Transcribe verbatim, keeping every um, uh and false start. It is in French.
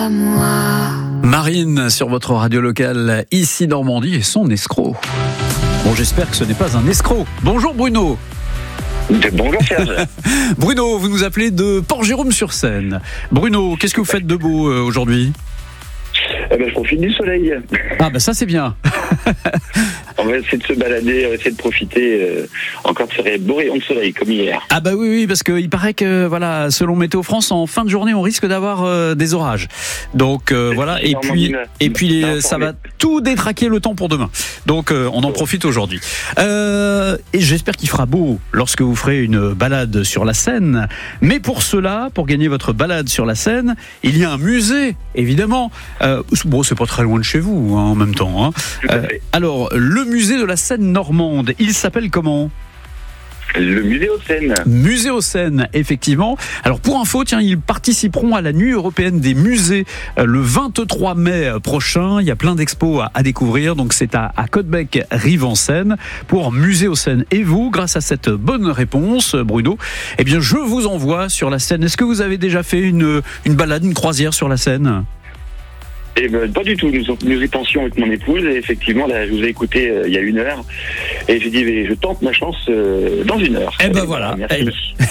à moi. Marine sur votre radio locale, ici Normandie, et son escroc. Bon, j'espère que ce n'est pas un escroc. Bonjour Bruno. Bonjour Serge. Bruno, vous nous appelez de Port-Jérôme-sur-Seine. Bruno, qu'est-ce que vous faites de beau euh, aujourd'hui ? Eh ben, je profite du soleil. Ah ben ça c'est bien. On va essayer de se balader, on va essayer de profiter euh, encore de ces beaux rayons de soleil comme hier. Ah bah oui, oui, parce qu'il paraît que, voilà, selon Météo France, en fin de journée, on risque d'avoir euh, des orages. Donc euh, voilà, et puis, et puis les, ça va tout détraquer le temps pour demain. Donc euh, on en profite aujourd'hui. Euh, et j'espère qu'il fera beau lorsque vous ferez une balade sur la Seine. Mais pour cela, pour gagner votre balade sur la Seine, il y a un musée, évidemment. Euh, bon, c'est pas très loin de chez vous, hein, en même temps. Hein. Euh, alors, le musée de la Seine normande, il s'appelle comment ? Le musée aux Seines. Musée aux Seines, effectivement. Alors pour info, tiens, ils participeront à la Nuit européenne des musées euh, le vingt-trois mai prochain. Il y a plein d'expos à, à découvrir. Donc c'est à, à Caudebec, Rive-en-Seine, pour Musée aux Seines. Et vous, grâce à cette bonne réponse, Bruno, eh bien je vous envoie sur la Seine. Est-ce que vous avez déjà fait une, une balade, une croisière sur la Seine ? Eh ben, pas du tout. Nous, nous y pensions avec mon épouse et effectivement, là, je vous ai écouté euh, il y a une heure et j'ai dit, je tente ma chance euh, dans une heure. Eh ben voilà. Merci. Eh ben...